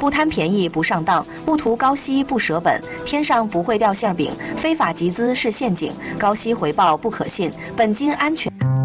不贪便宜不上当，不图高息不舍本，天上不会掉馅饼，非法集资是陷阱，高息回报不可信，本金安全。